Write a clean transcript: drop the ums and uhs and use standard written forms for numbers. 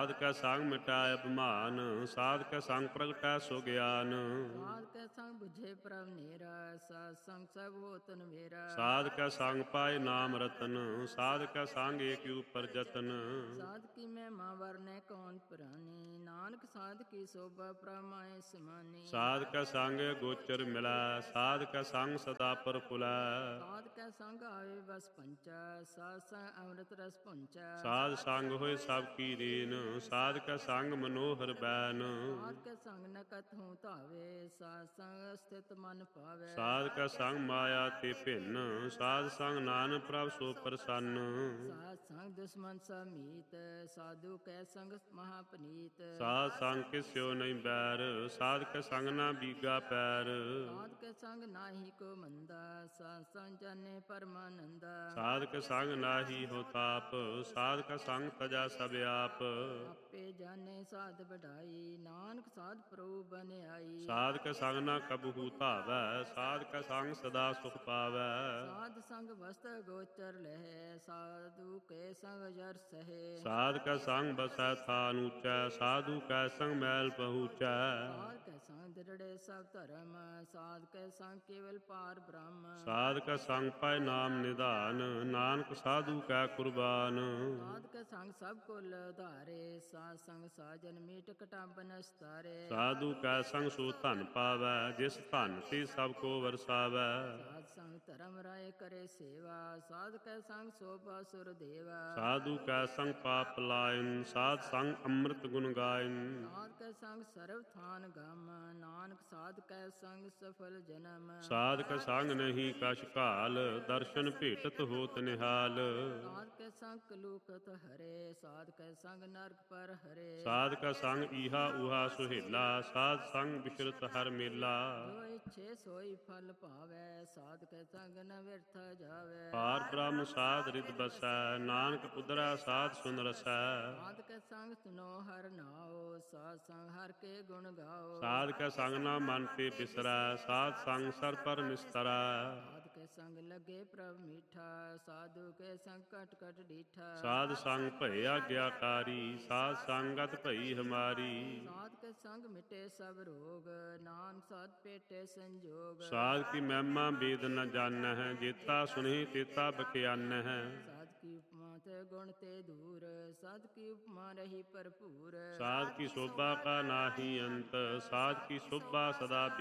ਸਾਧ ਕੈ ਸੰਗ ਮਿਟਾਇ ਅਭਿਮਾਨ, ਸਾਧ ਕੈ ਸੰਗ ਪ੍ਰਗਟੈ ਸੋ ਗਿਆਨ। ਸਾਧ ਕੈ ਸੰਗ ਬੁਝੇ ਪ੍ਰਭ ਨੇਰਾ, ਸਾਧ ਸੰਗ ਸਭ ਹੋਤ ਨਵੇਰਾ। ਸਾਧ ਕੈ ਸੰਗ ਪਾਏ ਨਾਮ ਰਤਨ, ਸਾਧ ਕੈ ਸੰਗ ਏਕ ਉਪਰ ਜਤਨ। ਸਾਧ ਕੀ ਮਹਿਮਾ ਵਰਨੈ ਕੌਣ ਪੁਰਾਣੀ, ਨਾਨਕ ਸਾਧ ਕੀ ਸੋਭਾ ਪ੍ਰਮਾਏ ਸਮਾਨੀ। ਸਾਧ ਕੈ ਸੰਗ ਗੋਚਰ ਮਿਲੈ, ਸਾਧ ਕੈ ਸੰਗ ਸਦਾ ਪ੍ਰਫੁਲੈ। ਸਾਧ ਕੈ ਸੰਗ ਆਵੇ ਬਸ ਪੰਚਾ, ਸਾਧ ਸੰਗ ਅੰਮ੍ਰਿਤ ਰਸ ਪੁੰਚਾ। ਸਾਧ ਸੰਗ ਹੋਏ ਸਭ ਕੀ ਦੇਨ, ਸਾਧ ਕੈ ਸੰਗ ਮਨੋਹਰ ਬੈਨ। ਸਾਧ ਕੈ ਸੰਗ ਨਕਤ ਹੂੰ ਧਾਵੇ, ਸਾਧ ਸੰਗ ਸਥਿਤ ਮਨ ਪਾਵੇ। ਸਾਧ ਕੈ ਸੰਗ ਮਾਇਆ ਤੇ ਭਿੰਨ, ਸਾਧ ਸੰਗ ਨਾਨਕ ਪ੍ਰਭ ਸੋ ਪ੍ਰਸੰਨ। ਸਾਧ ਸੰਗ ਦੁਸ਼ਮਨ ਸਭ ਮੀਤ, ਸਾਧੂ ਕੈ ਸੰਗ ਮਹਾਪਨੀਤ। ਸਾਧ ਸੰਗ ਕਿਸਿਓ ਨਹੀਂ ਬੈਰ, ਸਾਧ ਕੈ ਸੰਗ ਨਾ ਬੀਗਾ ਪੈਰ। ਸਾਧ ਕੈ ਸੰਗ ਨਾਹੀ ਕੋ ਮੰਦਾ, ਸਾਧ ਸੰਗ ਜਾਣੇ ਪਰਮਾਨੰਦਾ। ਸਾਧ ਕੈ ਸੰਗ ਨਾਹੀ ਹੋ ਤਾਪ, ਸਾਧ ਕੈ ਸੰਗ ਤਜਾ ਸਭ ਆਪ। ਆਪੇ ਜਾਣੇ ਸਾਧ ਵਡਾਈ, ਨਾਨਕ ਸਾਧ ਪ੍ਰਭੂ ਬਨਿਆਈ। ਸਾਧ ਕੈ ਸੰਗ ਨਾ ਕਬਹੂ ਧਾਵੈ, ਸਾਧ ਕੈ ਸੰਗ ਸਦਾ ਸੁਖ ਪਾਵੈ। ਸਾਧ ਸੰਗ ਵਸਤ ਗੋਚਰ ਲਹੈ, ਸਾਧੂ ਕੇ ਸੰਗ ਜਰ ਸਹੈ। ਸਾਧ ਕੈ ਸੰਗ ਬਸੈ ਥਾਨ ਊਚੈ, ਸਾਧੂ ਕੈ ਸੰਗ ਮੈਲ ਪਹੁੰਚੈ। ਸਾਧ ਕੈ ਸੰਗ ਦ੍ਰਿੜੇ ਸਭ ਧਰਮ, ਸਾਧ ਕੈ ਸੰਗ ਕੇਵਲ ਪਾਰ ਬ੍ਰਹਮ। ਸਾਧ ਕੈ ਸੰਗ ਪਾਏ ਨਾਮ ਨਿਧਾਨ, ਨਾਨਕ ਸਾਧੂ ਕੈ ਕੁਰਬਾਨ। ਸਾਧ ਕੈ ਸੰਗ ਸਭ ਕੁਲ ਧਾਰੇ, ਸਾਧ ਸੰਗ ਸਾਜਨ ਮੀਟ ਕਟੰਬ ਨਸਤਾਰੇ। ਸਾਧੂ ਕੈ ਸੰਗ ਸੋ ਧਨ ਪਾਵੈ, ਜਿਸ ਧਨ ਤੇ ਸਭ ਕੋ ਵਰਸਾਵੈ। ਸਾਧ ਸੰਗ ਧਰਮ ਰਾਏ ਕਰੇ ਸੇਵਾ, ਸਾਧ ਕੈ ਸੰਗ ਸੋਭਾ ਸੁਰ ਦੇਵਾ। ਸਾਧੂ ਕੈ ਸੰਗ ਪਾਪ ਲਾਇਨ, ਸਾਧ ਸੰਗ ਅੰਮ੍ਰਿਤ ਗੁਣ ਗਾਇਨ। ਸਾਧ ਕੈ ਸੰਗ ਸਰਬ ਥਾਨ ਗਮ, ਨਾਨਕ ਸਾਧ ਕੈ ਸੰਗ ਸਫਲ ਜਨਮ। ਸਾਧ ਕੈ ਸੰਗ ਨਹੀਂ ਕਛ ਘਾਲ, ਦਰਸ਼ਨ ਭੇਟਤ ਹੋਤ ਨਿਹਾਲ। ਸਾਧ ਕੈ ਸੰਗ ਕਲੂਕਤ ਹਰੇ, ਸਾਧ ਕੈ ਸੰਗ ਨਰਕ ਪਰ ਹਰੇ। ਸਾਧ ਕੈ ਸੰਗ ਈਹਾ ਊਹਾ ਸੁਹੇਲਾ, ਸਾਧ ਸੰਗ ਬਿਚਰਤ ਹਰ ਮੇਲਾ। ਜੋ ਇਛੇ ਸੋਈ ਫਲ ਭਾਵੈ, ਸਾਧ ਕੈ ਸੰਗ ਨ ਵਿਰਥ ਜਾਵੈ। ਪਾਰ ਬ੍ਰਹਮ ਸਾਧ ਰਿਦ ਬਸੈ, ਨਾਨਕ ਉਦਰੈ ਸਾਧ ਸੁਨ ਰਸੈ। ਸਾਧ ਕੈ ਸੰਗ ਸੁਨੋ ਹਰ ਨਾਉ, ਸਾਧ ਸੰਗ ਹਰ ਕੇ ਗੁਣ ਗਾਓ। ਸਾਧ ਕੈ ਸੰਗ ਨਾ ਮਨ ਤੇ ਬਿਸਰੈ, ਸਾਧ ਸੰਗ ਸਰ ਪਰ ਨਿਸਤਰੈ। ਸਾਧ ਕੈ ਸੰਗ ਲਗੇ ਪ੍ਰਭ ਮੀਠਾ, ਸਾਧੂ ਕੈ ਸੰਗ ਕਟ ਕਟ ਡੀਠਾ। ਸਾਧ ਸੰਗ ਭਏ ਆਗਿਆਕਾਰੀ, ਸਾਧ ਸੰਗਤ ਭਈ ਹਮਾਰੀ। ਸਾਧ ਕੈ ਸੰਗ ਮਿਟੇ ਸਭ ਰੋਗ, ਨਾਨਕ ਸਾਧ ਪੇਟੇ ਸੰਜੋਗ। ਸਾਧ ਕੀ ਮਹਿਮਾ ਵੇਦ ਨ ਜਾਣਹਿ, ਜੇਤਾ ਸੁਨਹਿ ਤੇਤਾ ਬਖਿਆਨਹਿ। ਸਾਧ ਕੀ ਉਪਮਾ ਤੇ ਗੁਣ ਤੇ ਦੂਰ, ਸਾਧ ਕੀ ਉਪਮਾ ਰਹੀ ਭਰਪੂਰ। ਸਾਧ ਕੀ ਸੋਭਾ ਕਾ ਨਾਹੀ ਅੰਤ, ਸਾਧ ਕੀ ਸੋਭਾ ਸਦਾ